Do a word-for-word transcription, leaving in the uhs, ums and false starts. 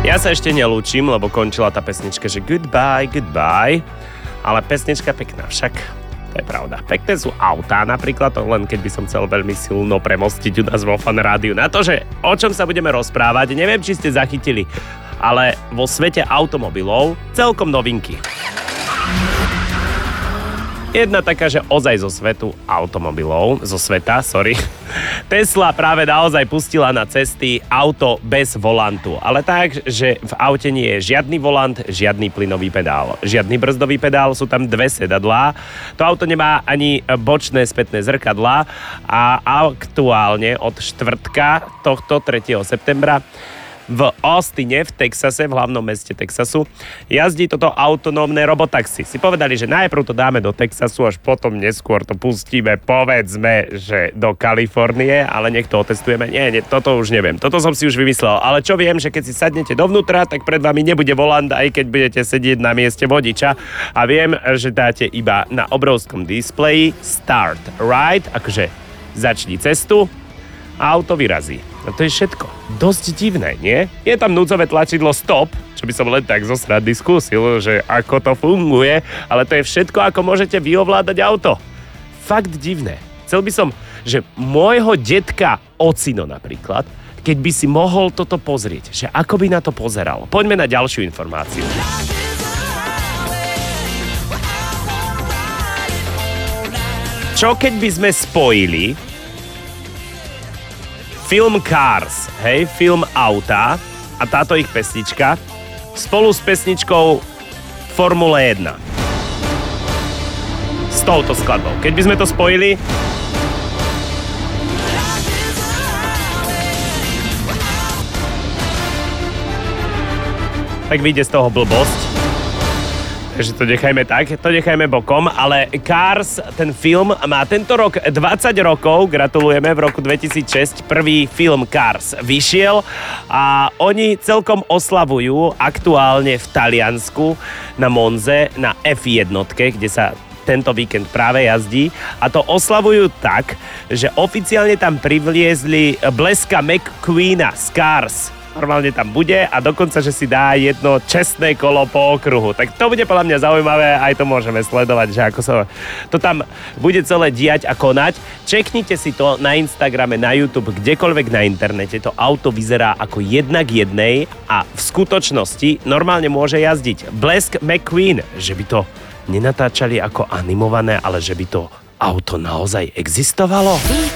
Ja sa ešte nelúčim, lebo končila tá pesnička, že goodbye, goodbye. Ale pesnička pekná však. To je pravda. Pekné sú autá napríklad, to len keď by som chcel veľmi silno premostiť u nás vo Fan Rádiu na to, že o čom sa budeme rozprávať. Neviem, či ste zachytili, ale vo svete automobilov celkom novinky. Jedna taká, že ozaj zo svetu automobilov, zo sveta, sorry. Tesla práve naozaj pustila na cesty auto bez volantu. Ale tak, že v aute nie je žiadny volant, žiadny plynový pedál, žiadny brzdový pedál, sú tam dve sedadlá. To auto nemá ani bočné spätné zrkadlá a aktuálne od štvrtka tohto tretieho septembra v Austine, v Texase, v hlavnom meste Texasu, jazdí toto autonómne robotaxi. Si povedali, že najprv to dáme do Texasu, až potom neskôr to pustíme, povedzme, že do Kalifornie, ale nech to otestujeme. Nie, nie, toto už neviem. Toto som si už vymyslel. Ale čo viem, že keď si sadnete dovnútra, tak pred vami nebude volant, aj keď budete sedieť na mieste vodiča. A viem, že dáte iba na obrovskom displeji Start Ride, akože začni cestu, a auto vyrazí. A to je všetko. Dosť divné, nie? Je tam núdzové tlačidlo stop, čo by som len tak zo srandy skúsil, že ako to funguje, ale to je všetko, ako môžete vy ovládať auto. Fakt divné. Chcel by som, že môjho detka Ocino napríklad, keď by si mohol toto pozrieť, že ako by na to pozeral. Poďme na ďalšiu informáciu. Čo keď by sme spojili film Cars, hej, film Auta a táto ich pesnička spolu s pesničkou Formule jeden. S touto skladbou. Keď by sme to spojili, tak vyjde z toho blbosť. Takže to nechajme tak, to nechajme bokom, ale Cars, ten film, má tento rok dvadsať rokov, gratulujeme, v roku dvetisícšesť prvý film Cars vyšiel a oni celkom oslavujú aktuálne v Taliansku na Monze na ef jeden, kde sa tento víkend práve jazdí a to oslavujú tak, že oficiálne tam privliezli Bleska McQueena z Cars. Normálne tam bude a dokonca, že si dá jedno čestné kolo po okruhu. Tak to bude podľa mňa zaujímavé, aj to môžeme sledovať, že ako sa to tam bude celé diať a konať. Čeknite si to na Instagrame, na YouTube, kdekoľvek na internete. To auto vyzerá ako jedna k jednej a v skutočnosti normálne môže jazdiť Blesk McQueen, že by to nenatáčali ako animované, ale že by to auto naozaj existovalo.